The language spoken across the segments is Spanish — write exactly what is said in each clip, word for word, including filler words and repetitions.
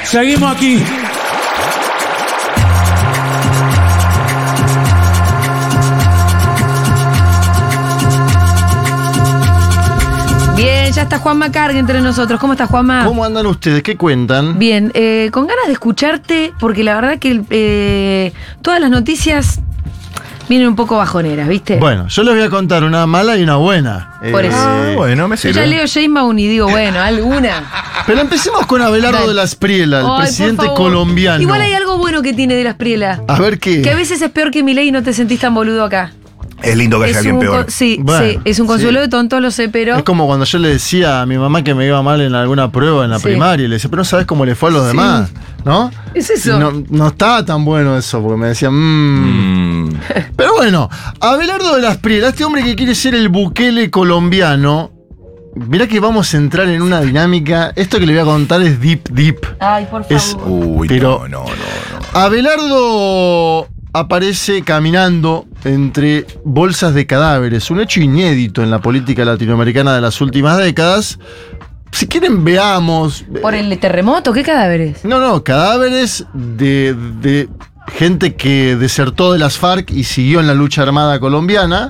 Seguimos aquí. Bien, ya está Juanma Carga entre nosotros. ¿Cómo estás, Juanma? ¿Cómo andan ustedes? ¿Qué cuentan? Bien, eh, con ganas de escucharte, porque la verdad que eh, todas las noticias vienen un poco bajoneras, ¿viste? Bueno, yo les voy a contar una mala y una buena. Por eso. Ah, bueno, me Yo sirve. ya leo James Moon y digo, bueno, alguna. Pero empecemos con Abelardo Dale. de la Espriella, el Ay, por presidente favor. colombiano. Igual hay algo bueno que tiene de la Espriella. A ver qué. Que a veces es peor que Milei y no te sentís tan boludo acá. Es lindo que Es haya alguien un peor. con- sí, Bueno, sí, es un consuelo sí. de tonto, lo sé, pero... Es como cuando yo le decía a mi mamá que me iba mal en alguna prueba en la Sí. primaria y le decía, pero no sabes cómo le fue a los Sí. demás, ¿no? Es eso. Y No, no estaba tan bueno eso, porque me decían, mmm. Mm. Pero bueno, Abelardo de la Espriella, este hombre que quiere ser el Bukele colombiano, mirá que vamos a entrar en una dinámica. Esto que le voy a contar es deep, deep. Ay, por favor. Es- Uy, Pero- no, no, no, no. Abelardo aparece caminando entre bolsas de cadáveres, un hecho inédito en la política latinoamericana de las últimas décadas. Si quieren, veamos. ¿Por el terremoto? ¿Qué cadáveres? No, no, cadáveres de, de gente que desertó de las FARC y siguió en la lucha armada colombiana.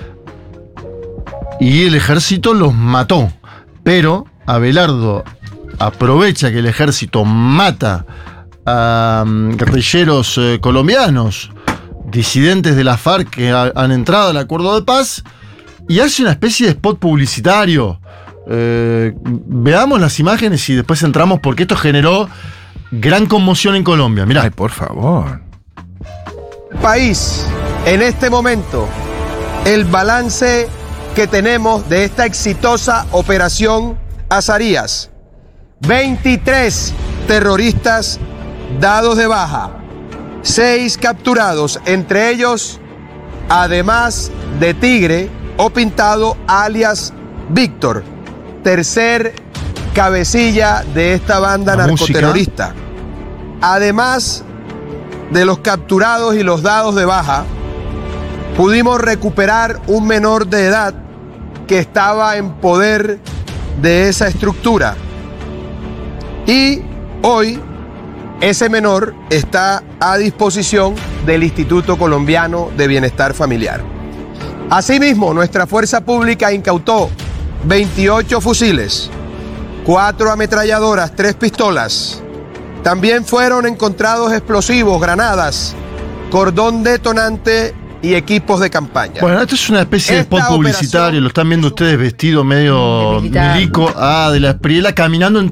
Y el ejército los mató. Pero Abelardo aprovecha que el ejército mata a um, guerrilleros eh, colombianos, disidentes de la FARC que ha- han entrado al acuerdo de paz, y hace una especie de spot publicitario. Eh, veamos las imágenes y después entramos porque esto generó gran conmoción en Colombia. Mirá. Ay, por favor. País, en este momento, el balance que tenemos de esta exitosa operación Azarías. veintitrés terroristas dados de baja, seis capturados, entre ellos, además de Tigre o Pintado, alias Víctor, tercer cabecilla de esta banda La música. narcoterrorista. Además de los capturados y los dados de baja, pudimos recuperar un menor de edad que estaba en poder de esa estructura. Y hoy ese menor está a disposición del Instituto Colombiano de Bienestar Familiar. Asimismo, nuestra fuerza pública incautó veintiocho fusiles, cuatro ametralladoras, tres pistolas. También fueron encontrados explosivos, granadas, cordón detonante y equipos de campaña. Bueno, esto es una especie de Esta spot publicitario. operación- Lo están viendo ustedes vestido medio De militar. milico a de la Espriella caminando